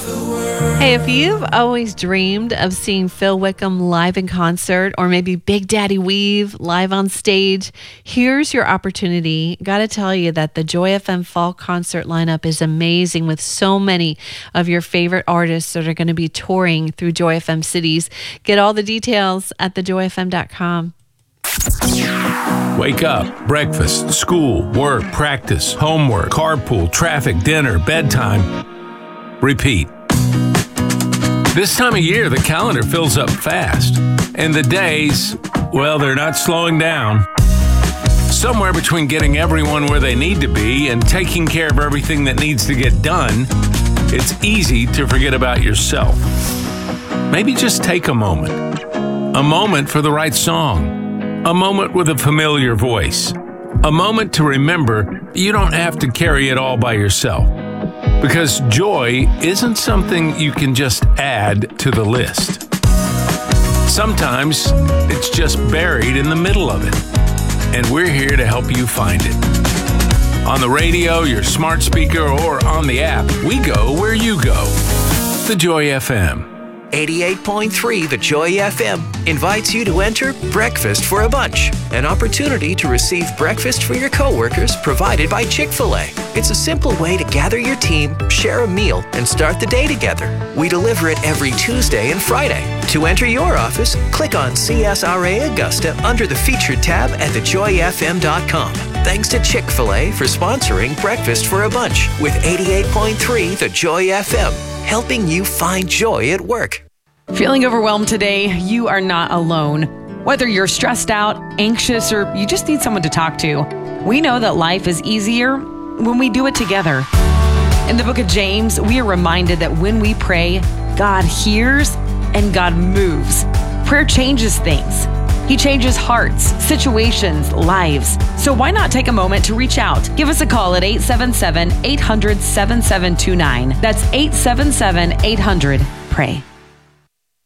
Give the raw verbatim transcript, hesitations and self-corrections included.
Hey, if you've always dreamed of seeing Phil Wickham live in concert, or maybe Big Daddy Weave live on stage, here's your opportunity. Got to tell you that the Joy F M fall concert lineup is amazing, with so many of your favorite artists that are going to be touring through Joy F M cities. Get all the details at the joy f m dot com. Wake up, breakfast, school, work, practice, homework, carpool, traffic, dinner, bedtime. Repeat. This time of year, the calendar fills up fast, and the days, well, they're not slowing down. Somewhere between getting everyone where they need to be and taking care of everything that needs to get done, it's easy to forget about yourself. Maybe just take a moment. A moment for the right song. A moment with a familiar voice. A moment to remember you don't have to carry it all by yourself. Because joy isn't something you can just add to the list. Sometimes it's just buried in the middle of it, and we're here to help you find it. On the radio, your smart speaker, or on the app, we go where you go. The Joy F M. eighty-eight point three The Joy F M invites you to enter Breakfast for a Bunch, an opportunity to receive breakfast for your coworkers provided by Chick-fil-A. It's a simple way to gather your team, share a meal, and start the day together. We deliver it every Tuesday and Friday. To enter your office, click on C S R A Augusta under the Featured tab at the joy f m dot com. Thanks to Chick-fil-A for sponsoring Breakfast for a Bunch with eighty-eight point three The Joy F M. Helping you find joy at work. Feeling overwhelmed today? You are not alone. Whether you're stressed out, anxious, or you just need someone to talk to, we know that life is easier when we do it together. In the book of James, we are reminded that when we pray, God hears and God moves. Prayer changes things. He changes hearts, situations, lives. So why not take a moment to reach out? Give us a call at eight seven seven, eight hundred, seven seven two nine. That's eight seven seven, eight hundred, pray.